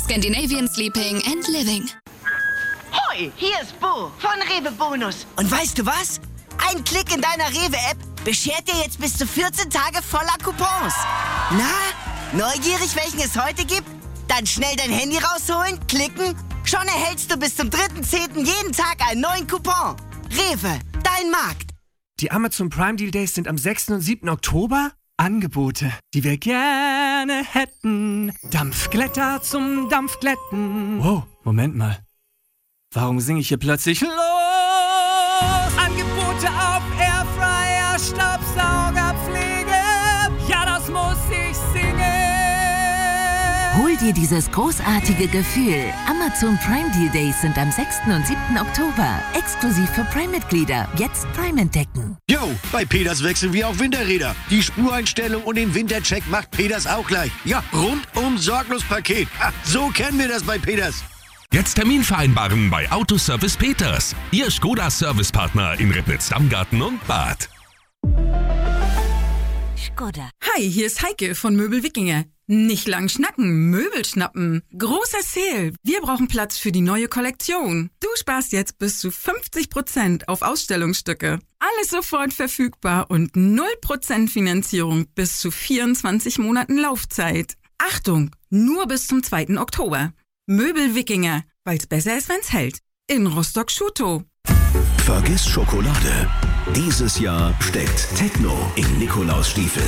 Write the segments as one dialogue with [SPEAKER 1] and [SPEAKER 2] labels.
[SPEAKER 1] Scandinavian Sleeping and Living.
[SPEAKER 2] Hoi, hier ist Bo von Rewe Bonus. Und weißt du was? Ein Klick in deiner Rewe-App beschert dir jetzt bis zu 14 Tage voller Coupons. Na, neugierig, welchen es heute gibt? Dann schnell dein Handy rausholen, klicken. Schon erhältst du bis zum 3.10. jeden Tag einen neuen Coupon. Rewe, dein Markt.
[SPEAKER 3] Die Amazon Prime Deal Days sind am 6. und 7. Oktober. Angebote, die wir gerne hätten. Dampfglätter zum Dampfglätten. Wow, Moment mal. Warum singe ich hier plötzlich los? Angebote auf Airfryer, Staubsaugerpflege. Ja, das muss ich singen.
[SPEAKER 4] Hol dir dieses großartige Gefühl. Amazon Prime Deal Days sind am 6. und 7. Oktober. Exklusiv für Prime-Mitglieder. Jetzt Prime entdecken.
[SPEAKER 5] Yo, bei Peters wechseln wir auf Winterräder. Die Spureinstellung und den Wintercheck macht Peters auch gleich. Ja, rundum sorglos Paket. Ha, so kennen wir das bei Peters.
[SPEAKER 6] Jetzt Termin vereinbaren bei Autoservice Peters. Ihr Skoda-Servicepartner in Ribnitz-Dammgarten und Bad.
[SPEAKER 4] Skoda.
[SPEAKER 7] Hi, hier ist Heike von Möbel Wikinger. Nicht lang schnacken, Möbel schnappen. Großer Sale. Wir brauchen Platz für die neue Kollektion. Du sparst jetzt bis zu 50% auf Ausstellungsstücke. Alles sofort verfügbar und 0% Finanzierung bis zu 24 Monaten Laufzeit. Achtung, nur bis zum 2. Oktober. Möbel Wikinger, weil's besser ist, wenn's hält. In Rostock-Schutow.
[SPEAKER 8] Vergiss Schokolade. Dieses Jahr steckt Techno in Nikolausstiefel.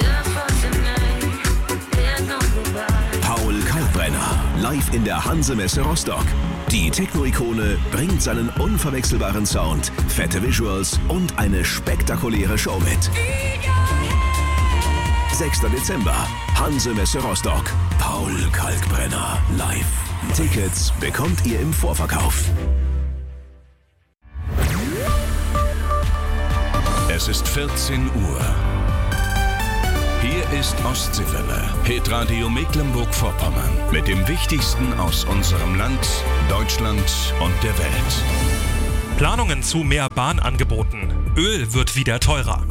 [SPEAKER 8] Paul Kalkbrenner, live in der Hanse-Messe Rostock. Die Techno-Ikone bringt seinen unverwechselbaren Sound, fette Visuals und eine spektakuläre Show mit. 6. Dezember, Hanse-Messe Rostock. Paul Kalkbrenner live. Tickets bekommt ihr im Vorverkauf.
[SPEAKER 6] Es ist 14 Uhr. Hier ist Ostseewelle, Hitradio Mecklenburg-Vorpommern. Mit dem Wichtigsten aus unserem Land, Deutschland und der Welt.
[SPEAKER 9] Planungen zu mehr Bahnangeboten. Öl wird wieder teurer.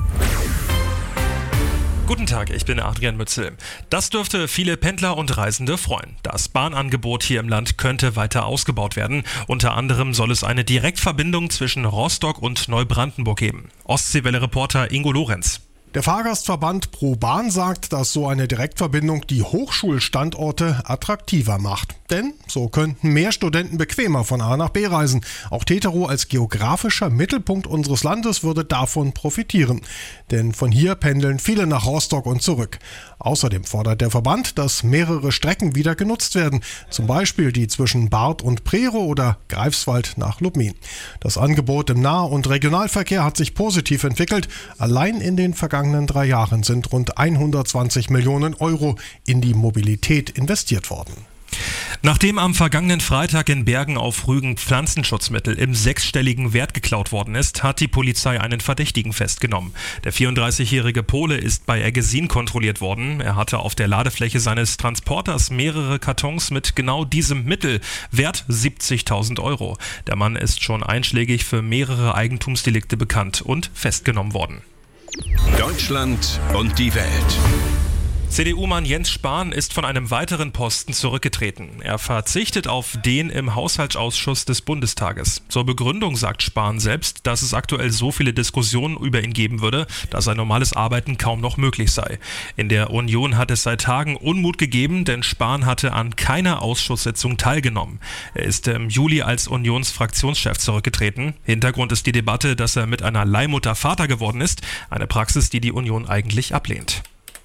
[SPEAKER 9] Guten Tag, ich bin Adrian Mützel. Das dürfte viele Pendler und Reisende freuen. Das Bahnangebot hier im Land könnte weiter ausgebaut werden. Unter anderem soll es eine Direktverbindung zwischen Rostock und Neubrandenburg geben. Ostseewelle-Reporter Ingo Lorenz.
[SPEAKER 10] Der Fahrgastverband ProBahn sagt, dass so eine Direktverbindung die Hochschulstandorte attraktiver macht. Denn so könnten mehr Studenten bequemer von A nach B reisen. Auch Teterow als geografischer Mittelpunkt unseres Landes würde davon profitieren. Denn von hier pendeln viele nach Rostock und zurück. Außerdem fordert der Verband, dass mehrere Strecken wieder genutzt werden. Zum Beispiel die zwischen Barth und Prerow oder Greifswald nach Lubmin. Das Angebot im Nah- und Regionalverkehr hat sich positiv entwickelt. Allein in den vergangenen 3 Jahren sind rund 120 Millionen Euro in die Mobilität investiert worden.
[SPEAKER 9] Nachdem am vergangenen Freitag in Bergen auf Rügen Pflanzenschutzmittel im 6-stelligen Wert geklaut worden ist, hat die Polizei einen Verdächtigen festgenommen. Der 34-jährige Pole ist bei Eggesin kontrolliert worden. Er hatte auf der Ladefläche seines Transporters mehrere Kartons mit genau diesem Mittel, wert 70.000 Euro. Der Mann ist schon einschlägig für mehrere Eigentumsdelikte bekannt und festgenommen worden.
[SPEAKER 6] Deutschland und die Welt.
[SPEAKER 9] CDU-Mann Jens Spahn ist von einem weiteren Posten zurückgetreten. Er verzichtet auf den im Haushaltsausschuss des Bundestages. Zur Begründung sagt Spahn selbst, dass es aktuell so viele Diskussionen über ihn geben würde, dass ein normales Arbeiten kaum noch möglich sei. In der Union hat es seit Tagen Unmut gegeben, denn Spahn hatte an keiner Ausschusssitzung teilgenommen. Er ist im Juli als Unionsfraktionschef zurückgetreten. Hintergrund ist die Debatte, dass er mit einer Leihmutter Vater geworden ist, eine Praxis, die die Union eigentlich ablehnt.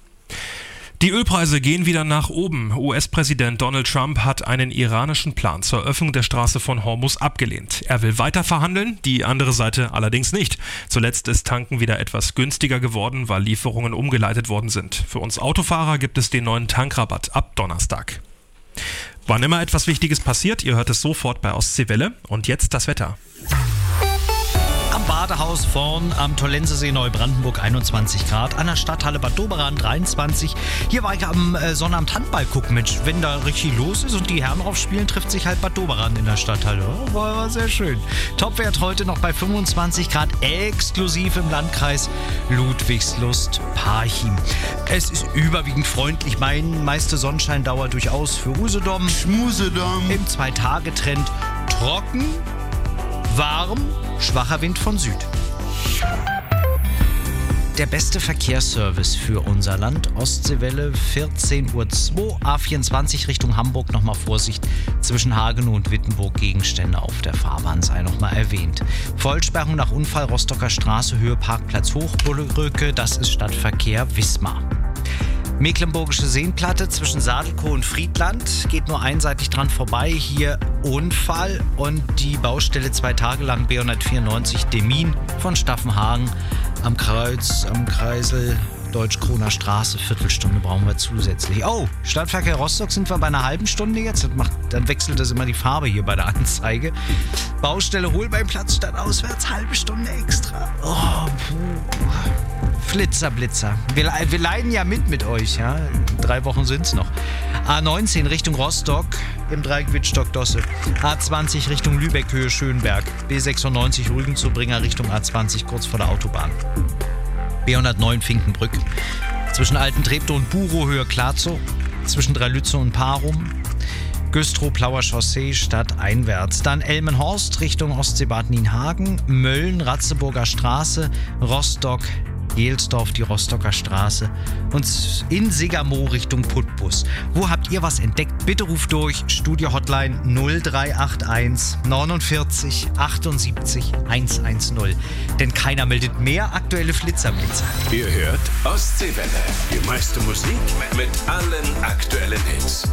[SPEAKER 9] Die Ölpreise gehen wieder nach oben. US-Präsident Donald Trump hat einen iranischen Plan zur Öffnung der Straße von Hormuz abgelehnt. Er will weiter verhandeln, die andere Seite allerdings nicht. Zuletzt ist Tanken wieder etwas günstiger geworden, weil Lieferungen umgeleitet worden sind. Für uns Autofahrer gibt es den neuen Tankrabatt ab Donnerstag. Wann immer etwas Wichtiges passiert, ihr hört es sofort bei Ostseewelle. Und jetzt das Wetter.
[SPEAKER 2] Am Bahnhof
[SPEAKER 11] Badehaus vorn am Tollensesee Neubrandenburg 21 Grad, an der Stadthalle Bad Doberan 23. Hier war ich am Sonnabend Handball gucken. Mensch, wenn da richtig los ist und die Herren aufspielen, trifft sich halt Bad Doberan in der Stadthalle. War sehr schön. Topwert heute noch bei 25 Grad, exklusiv im Landkreis Ludwigslust-Parchim. Es ist überwiegend freundlich. Meiste Sonnenscheindauer durchaus für Usedom.
[SPEAKER 5] Schmusedom.
[SPEAKER 11] Im 2-Tage-Trend trocken, warm, schwacher Wind von Süd. Der beste Verkehrsservice für unser Land. Ostseewelle 14:02 Uhr, A24 Richtung Hamburg. Nochmal Vorsicht, zwischen Hagenow und Wittenburg Gegenstände auf der Fahrbahn sei nochmal erwähnt. Vollsperrung nach Unfall Rostocker Straße, Höhe Parkplatz Hochbrücke, das ist Stadtverkehr Wismar. Mecklenburgische Seenplatte zwischen Sadelkow und Friedland, geht nur einseitig dran vorbei. Hier Unfall und die Baustelle 2 Tage lang B194 Demin von Staffenhagen am Kreisel Deutsch-Kroner Straße. Viertelstunde brauchen wir zusätzlich. Oh, Stadtverkehr Rostock sind wir bei einer halben Stunde jetzt. Dann wechselt das immer die Farbe hier bei der Anzeige. Baustelle Holbeinplatz statt auswärts, halbe Stunde extra. Oh, Flitzer, Blitzer. Wir leiden ja mit euch, ja. 3 Wochen sind's noch. A19 Richtung Rostock im Dreieck Wittstock-Dosse. A20 Richtung Lübeck, Höhe Schönberg. B96 Rügen-Zubringer Richtung A20 kurz vor der Autobahn. B109 Finkenbrück. Zwischen Alten Treptow und Burow, Höhe Klatzow. Zwischen Dreilütze und Parum. Güstrow-Plauer Chaussee stadteinwärts. Dann Elmenhorst Richtung Ostseebad Nienhagen. Mölln, Ratzeburger Straße. Rostock, Gelsdorf, die Rostocker Straße und in Segermoor Richtung Putbus. Wo habt ihr was entdeckt? Bitte ruft durch. Studio-Hotline 0381 49 78 110. Denn keiner meldet mehr aktuelle Flitzerblitzer.
[SPEAKER 6] Ihr hört Ostseewelle. Die meiste Musik mit allen aktuellen Hits.